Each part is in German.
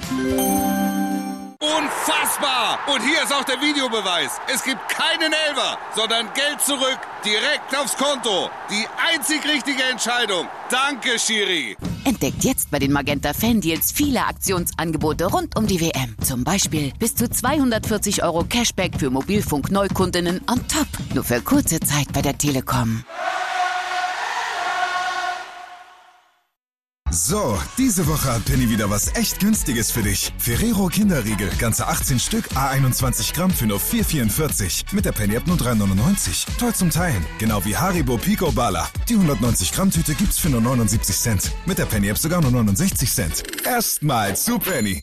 Unfassbar! Und hier ist auch der Videobeweis. Es gibt keinen Elfer, sondern Geld zurück, direkt aufs Konto. Die einzig richtige Entscheidung. Danke, Schiri. Entdeckt jetzt bei den Magenta Fan-Deals viele Aktionsangebote rund um die WM. Zum Beispiel bis zu 240 € Cashback für Mobilfunk-Neukundinnen on top. Nur für kurze Zeit bei der Telekom. So, diese Woche hat Penny wieder was echt Günstiges für dich. Ferrero Kinderriegel, ganze 18 Stück, A21 Gramm für nur 4,44. Mit der Penny-App nur 3,99. Toll zum Teilen. Genau wie Haribo Pico Bala. Die 190 Gramm Tüte gibt's für nur 79 Cent. Mit der Penny-App sogar nur 69 Cent. Erstmal zu Penny.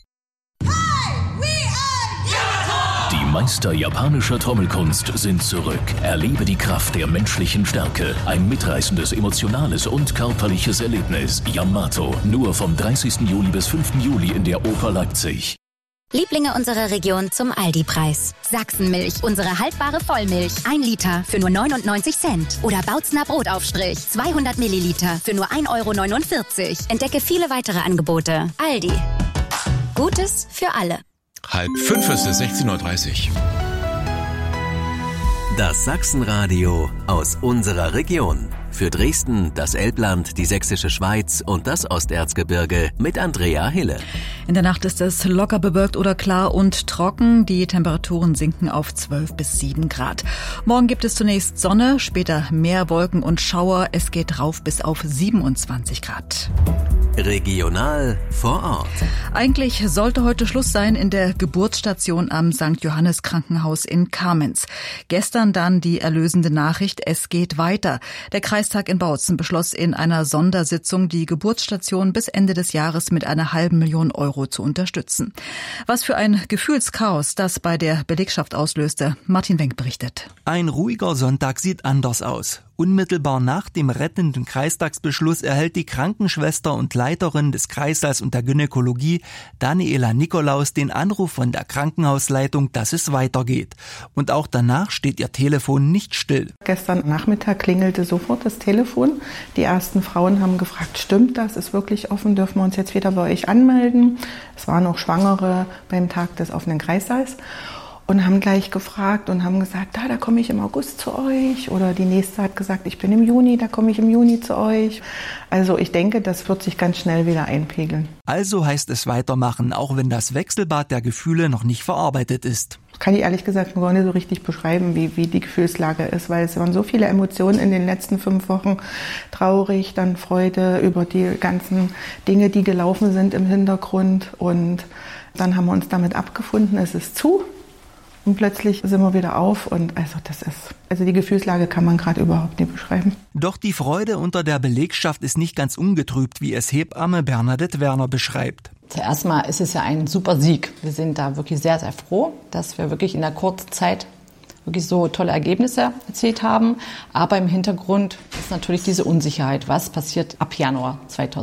Die Meister japanischer Trommelkunst sind zurück. Erlebe die Kraft der menschlichen Stärke. Ein mitreißendes, emotionales und körperliches Erlebnis. Yamato. Nur vom 30. Juli bis 5. Juli in der Oper Leipzig. Lieblinge unserer Region zum Aldi-Preis. Sachsenmilch, unsere haltbare Vollmilch. 1 Liter für nur 99 Cent. Oder Bautzner Brotaufstrich, 200 Milliliter für nur 1,49 €. Entdecke viele weitere Angebote. Aldi. Gutes für alle. 4:30 ist es, 16:30 Uhr. Das Sachsenradio aus unserer Region. Für Dresden, das Elbland, die Sächsische Schweiz und das Osterzgebirge mit Andrea Hille. In der Nacht ist es locker bewölkt oder klar und trocken. Die Temperaturen sinken auf 12 bis 7 Grad. Morgen gibt es zunächst Sonne, später mehr Wolken und Schauer. Es geht rauf bis auf 27 Grad. Regional vor Ort. Eigentlich sollte heute Schluss sein in der Geburtsstation am St. Johannes Krankenhaus in Kamenz. Gestern dann die erlösende Nachricht, es geht weiter. Der Kreistag in Bautzen beschloss in einer Sondersitzung, die Geburtsstation bis Ende des Jahres mit einer €500.000 zu unterstützen. Was für ein Gefühlschaos das bei der Belegschaft auslöste. Martin Wenk berichtet. Ein ruhiger Sonntag sieht anders aus. Unmittelbar nach dem rettenden Kreistagsbeschluss erhält die Krankenschwester und Leiterin des Kreißsaals und der Gynäkologie, Daniela Nikolaus, den Anruf von der Krankenhausleitung, dass es weitergeht. Und auch danach steht ihr Telefon nicht still. Gestern Nachmittag klingelte sofort das Telefon. Die ersten Frauen haben gefragt, stimmt das, ist wirklich offen, dürfen wir uns jetzt wieder bei euch anmelden? Es waren noch Schwangere beim Tag des offenen Kreissaals. Und haben gleich gefragt und haben gesagt, da komme ich im August zu euch. Oder die nächste hat gesagt, ich bin im Juni, da komme ich im Juni zu euch. Also ich denke, das wird sich ganz schnell wieder einpegeln. Also heißt es weitermachen, auch wenn das Wechselbad der Gefühle noch nicht verarbeitet ist. Das kann ich ehrlich gesagt gar nicht so richtig beschreiben, wie die Gefühlslage ist, weil es waren so viele Emotionen in den letzten 5 Wochen. Traurig, dann Freude über die ganzen Dinge, die gelaufen sind im Hintergrund. Und dann haben wir uns damit abgefunden, es ist zu. Und plötzlich sind wir wieder auf und also die Gefühlslage kann man gerade überhaupt nicht beschreiben. Doch die Freude unter der Belegschaft ist nicht ganz ungetrübt, wie es Hebamme Bernadette Werner beschreibt. Zuerst mal ist es ja ein super Sieg. Wir sind da wirklich sehr, sehr froh, dass wir wirklich in der kurzen Zeit wirklich so tolle Ergebnisse erzielt haben. Aber im Hintergrund ist natürlich diese Unsicherheit. Was passiert ab Januar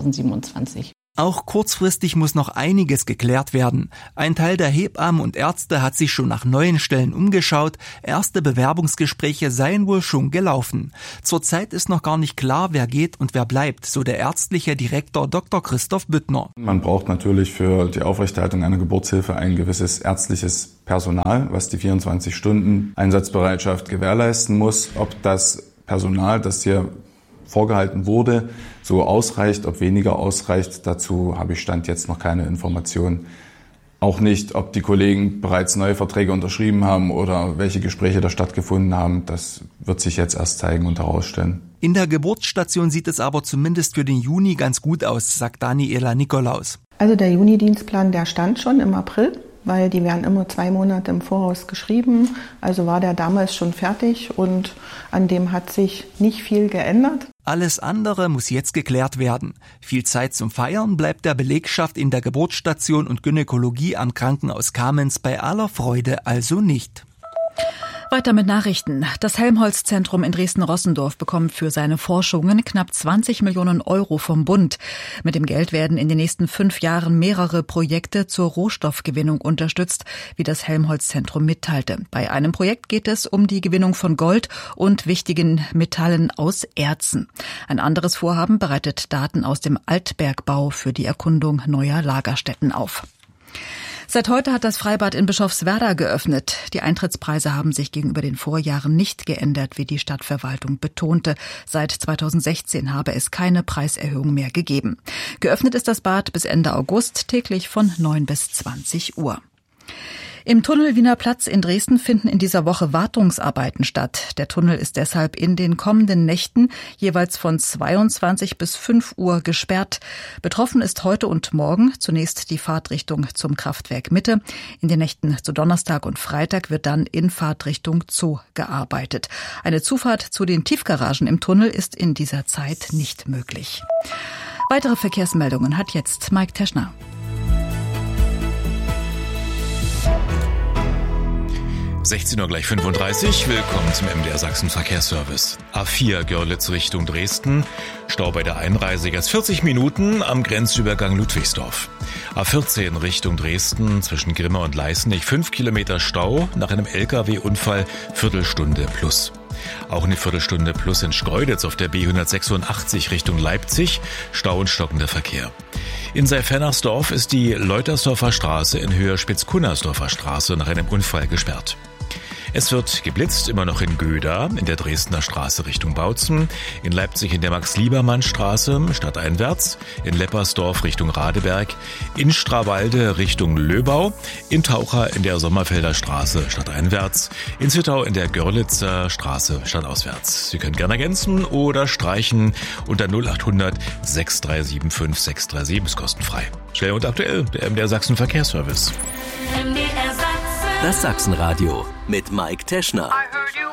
2027? Auch kurzfristig muss noch einiges geklärt werden. Ein Teil der Hebammen und Ärzte hat sich schon nach neuen Stellen umgeschaut. Erste Bewerbungsgespräche seien wohl schon gelaufen. Zurzeit ist noch gar nicht klar, wer geht und wer bleibt, so der ärztliche Direktor Dr. Christoph Büttner. Man braucht natürlich für die Aufrechterhaltung einer Geburtshilfe ein gewisses ärztliches Personal, was die 24 Stunden Einsatzbereitschaft gewährleisten muss. Ob das Personal, das hier vorgehalten wurde, so ausreicht, ob weniger ausreicht, dazu habe ich Stand jetzt noch keine Informationen. Auch nicht, ob die Kollegen bereits neue Verträge unterschrieben haben oder welche Gespräche da stattgefunden haben. Das wird sich jetzt erst zeigen und herausstellen. In der Geburtsstation sieht es aber zumindest für den Juni ganz gut aus, sagt Daniela Nikolaus. Also der Juni-Dienstplan, der stand schon im April, weil die werden immer 2 Monate im Voraus geschrieben. Also war der damals schon fertig und an dem hat sich nicht viel geändert. Alles andere muss jetzt geklärt werden. Viel Zeit zum Feiern bleibt der Belegschaft in der Geburtsstation und Gynäkologie am Krankenhaus Kamenz bei aller Freude also nicht. Weiter mit Nachrichten. Das Helmholtz-Zentrum in Dresden-Rossendorf bekommt für seine Forschungen knapp 20 Millionen € vom Bund. Mit dem Geld werden in den nächsten 5 Jahren mehrere Projekte zur Rohstoffgewinnung unterstützt, wie das Helmholtz-Zentrum mitteilte. Bei einem Projekt geht es um die Gewinnung von Gold und wichtigen Metallen aus Erzen. Ein anderes Vorhaben bereitet Daten aus dem Altbergbau für die Erkundung neuer Lagerstätten auf. Seit heute hat das Freibad in Bischofswerda geöffnet. Die Eintrittspreise haben sich gegenüber den Vorjahren nicht geändert, wie die Stadtverwaltung betonte. Seit 2016 habe es keine Preiserhöhung mehr gegeben. Geöffnet ist das Bad bis Ende August, täglich von 9 bis 20 Uhr. Im Tunnel Wiener Platz in Dresden finden in dieser Woche Wartungsarbeiten statt. Der Tunnel ist deshalb in den kommenden Nächten jeweils von 22 bis 5 Uhr gesperrt. Betroffen ist heute und morgen zunächst die Fahrtrichtung zum Kraftwerk Mitte. In den Nächten zu Donnerstag und Freitag wird dann in Fahrtrichtung Zoo gearbeitet. Eine Zufahrt zu den Tiefgaragen im Tunnel ist in dieser Zeit nicht möglich. Weitere Verkehrsmeldungen hat jetzt Mike Teschner. 16 Uhr gleich 35. Willkommen zum MDR Sachsen Verkehrsservice. A4 Görlitz Richtung Dresden. Stau bei der Einreise jetzt 40 Minuten am Grenzübergang Ludwigsdorf. A14 Richtung Dresden zwischen Grimma und Leißnig 5 Kilometer Stau nach einem LKW-Unfall, Viertelstunde plus. Auch eine Viertelstunde plus in Schkeuditz auf der B186 Richtung Leipzig, Stau und stockender Verkehr. In Seifernersdorf ist die Leutersdorfer Straße in Höhe Spitzkunnersdorfer Straße nach einem Unfall gesperrt. Es wird geblitzt, immer noch in Göda, in der Dresdner Straße Richtung Bautzen, in Leipzig in der Max-Liebermann-Straße stadteinwärts, in Leppersdorf Richtung Radeberg, in Strawalde Richtung Löbau, in Taucher in der Sommerfelder Straße stadteinwärts, in Zittau in der Görlitzer Straße stadtauswärts. Sie können gerne ergänzen oder streichen unter 0800 6375 637, ist kostenfrei. Schnell und aktuell, der MDR Sachsen Verkehrsservice. Das Sachsenradio mit Mike Teschner.